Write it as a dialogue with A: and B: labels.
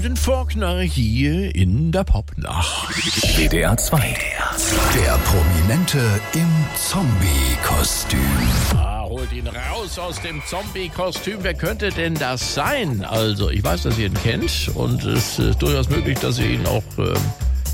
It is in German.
A: Den Faulkner hier in der Popnacht.
B: WDR 2. Der Prominente im Zombie-Kostüm.
A: Holt ihn raus aus dem Zombie-Kostüm. Wer könnte denn das sein? Also, ich weiß, dass ihr ihn kennt und es ist durchaus möglich, dass ihr ihn auch